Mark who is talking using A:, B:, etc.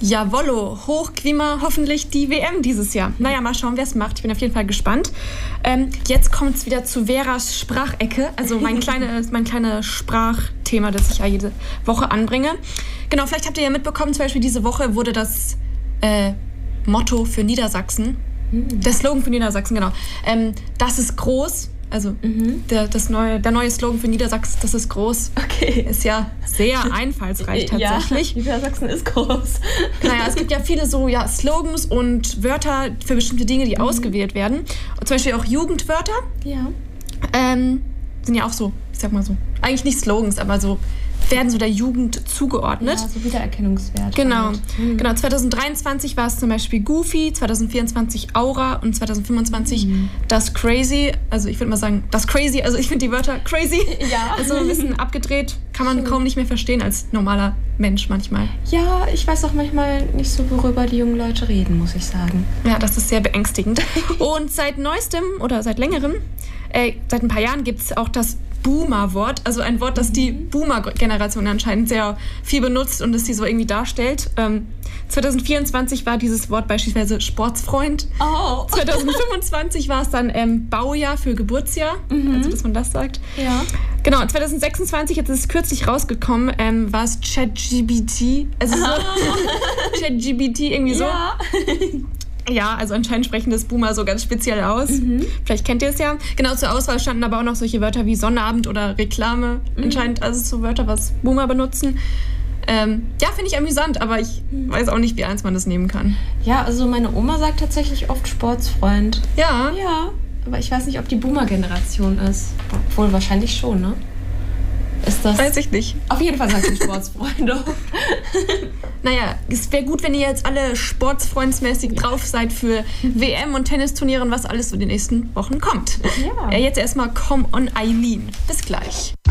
A: Jawollo, hochquima hoffentlich die WM dieses Jahr. Naja, mal schauen, wer es macht. Ich bin auf jeden Fall gespannt. Jetzt kommt es wieder zu Veras Sprachecke, also mein kleines Sprachthema, das ich ja jede Woche anbringe. Genau, vielleicht habt ihr ja mitbekommen, zum Beispiel diese Woche wurde das Motto für Niedersachsen, der Slogan für Niedersachsen, genau. Das ist groß. Also der neue Slogan für Niedersachsen, das ist groß, ist ja sehr einfallsreich tatsächlich.
B: Ja, Niedersachsen ist groß.
A: Naja, es gibt ja viele so Slogans und Wörter für bestimmte Dinge, die ausgewählt werden. Und zum Beispiel auch Jugendwörter.
B: Ja.
A: Sind ja auch so, ich sag mal so, eigentlich nicht Slogans, aber so werden so der Jugend zugeordnet.
B: Ja, so Wiedererkennungswert.
A: Genau. Genau. 2023 war es zum Beispiel Goofy, 2024 Aura und 2025 das Crazy. Also ich würde mal sagen, das Crazy. Also ich finde die Wörter crazy.
B: Ja.
A: Also ein bisschen abgedreht. Kann man kaum nicht mehr verstehen als normaler Mensch manchmal.
B: Ja, ich weiß auch manchmal nicht so, worüber die jungen Leute reden, muss ich sagen.
A: Ja, das ist sehr beängstigend. Und seit neuestem oder seit längerem, seit ein paar Jahren gibt es auch das Boomer-Wort, also ein Wort, das die Boomer-Generation anscheinend sehr viel benutzt und das sie so irgendwie darstellt. 2024 war dieses Wort beispielsweise Sportsfreund.
B: Oh.
A: 2025 war es dann Baujahr für Geburtsjahr, also dass man das sagt.
B: Ja.
A: Genau, 2026, jetzt ist es kürzlich rausgekommen, war es ChatGPT. Also so ChatGPT irgendwie so.
B: Ja.
A: Ja, also anscheinend sprechen das Boomer so ganz speziell aus. Vielleicht kennt ihr es ja. Genau, zur Auswahl standen aber auch noch solche Wörter wie Sonnabend oder Reklame. Anscheinend also so Wörter, was Boomer benutzen. Ja, finde ich amüsant, aber ich weiß auch nicht, wie ernst man das nehmen kann.
B: Ja, also meine Oma sagt tatsächlich oft Sportsfreund.
A: Ja.
B: Ja, aber ich weiß nicht, ob die Boomer-Generation ist. Obwohl, wahrscheinlich schon, ne? Ist das?
A: Weiß ich nicht.
B: Auf jeden Fall sagt die Sportsfreunde.
A: Naja, es wäre gut, wenn ihr jetzt alle sportsfreundsmäßig drauf seid für WM und Tennisturniere und was alles so die nächsten Wochen kommt.
B: Ja.
A: Jetzt erstmal Come on Eileen. Bis gleich.